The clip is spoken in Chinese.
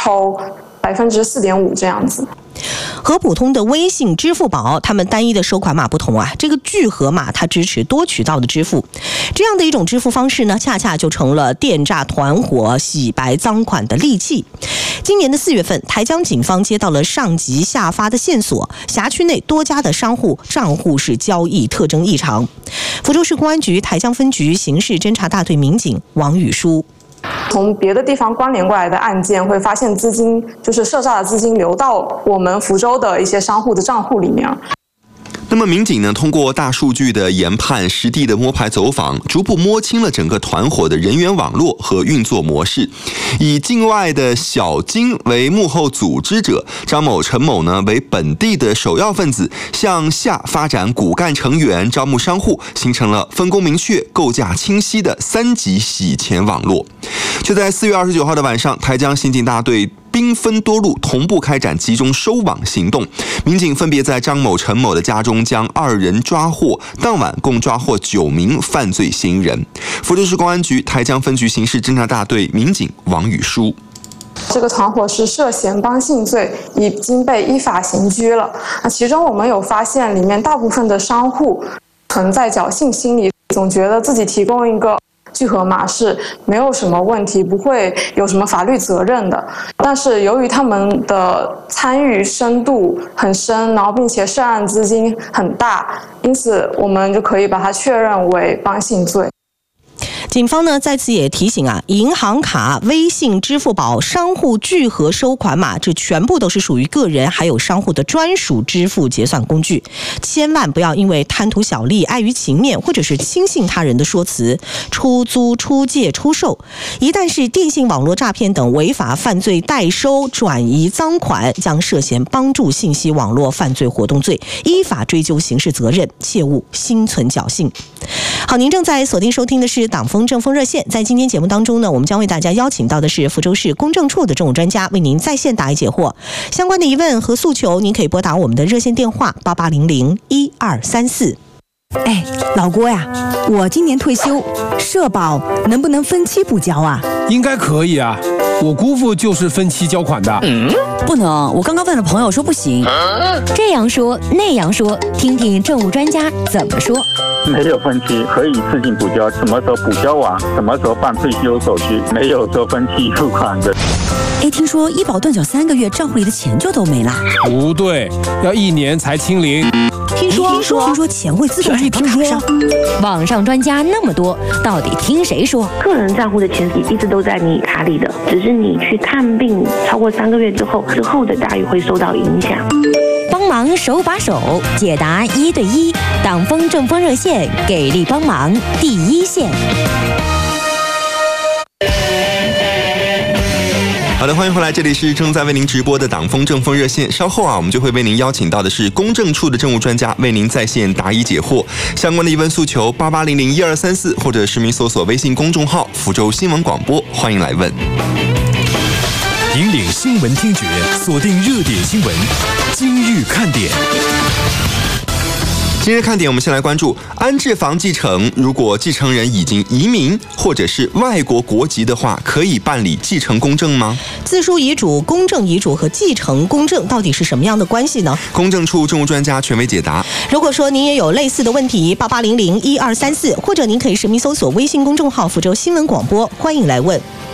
抽4.5%这样子。 和普通的微信、支付宝，他们单一的收款码不同啊，这个聚合码它支持多渠道的支付，这样的一种支付方式呢，恰恰就成了电诈团伙洗白赃款的利器。今年的4月份，台江警方接到了上级下发的线索，辖区内多家的商户账户是交易特征异常。福州市公安局台江分局刑事侦查大队民警王宇书。 从别的地方关联过来的案件，会发现资金就是涉诈的资金流到我们福州的一些商户的账户里面。 那么民警呢，通过大数据的研判、实地的摸排走访，逐步摸清了整个团伙的人员网络和运作模式。以境外的小金为幕后组织者，张某、陈某呢为本地的首要分子，向下发展骨干成员，招募商户，形成了分工明确、构架清晰的3级洗钱网络。就在4月29号的晚上，台江刑警大队兵分多路，同步开展集中收网行动。民警分别在张某、陈某的家中将2人抓获，当晚共抓获9名犯罪嫌疑人。福州市公安局台江分局刑事侦查大队民警王宇书。 这个团伙是涉嫌帮信罪，已经被依法刑拘了。其中我们有发现，里面大部分的商户存在侥幸心理，总觉得自己提供一个聚合码是没有什么问题，不会有什么法律责任的。但是由于他们的参与深度很深，然后并且涉案资金很大，因此我们就可以把它确认为帮信罪。 警方呢在此也提醒啊，银行卡、微信、支付宝商户聚合收款码，这全部都是属于个人还有商户的专属支付结算工具，千万不要因为贪图小利、碍于情面，或者是轻信他人的说辞，出租、出借、出售。一旦是电信网络诈骗等违法犯罪代收、转移赃款，将涉嫌帮助信息网络犯罪活动罪，依法追究刑事责任，切勿心存侥幸。好，您正在锁定收听的是党风政风热线。在今天节目当中呢，我们将为大家邀请到的是福州市公证处的政务专家，为您在线答疑解惑。相关的疑问和诉求，您可以拨打我们的热线电话88001234。 哎，老郭呀，我今年退休，社保能不能分期补交啊？ 应该可以啊，我姑父就是分期交款的。 不能，我刚刚问了朋友说不行。 这样说那样说，听听政务专家怎么说。 没有分期，可以自行补交，什么时候补交完，什么时候办退休手续，没有说分期付款的。 哎，听说医保断缴3个月，账户里的钱就都没了。 不对，要1年才清零。 听说钱会自动转到卡上。 网上专家那么多，到底听谁说？ 个人账户的钱一直都在你卡里的，只是你去探病超过3个月之后的待遇会受到影响。 帮忙手把手解答1对1，党风政风热线给力帮忙第一线。 好的，欢迎回来，这里是正在为您直播的党风政风热线。稍后我们就会为您邀请到的是公证处的政务专家，为您在线答疑解惑。相关的疑问诉求88001234，或者实名搜索微信公众号福州新闻广播，欢迎来问。 引领新闻听觉，锁定热点新闻，今日看点。 今日看点，我们先来关注安置房继承。如果继承人已经移民或者是外国国籍的话，可以办理继承公证吗？ 自书遗嘱、公证遗嘱和继承公证到底是什么样的关系呢？ 公证处政务专家权威解答。 如果说您也有类似的问题，88001234，或者您可以实名搜索微信公众号福州新闻广播，欢迎来问。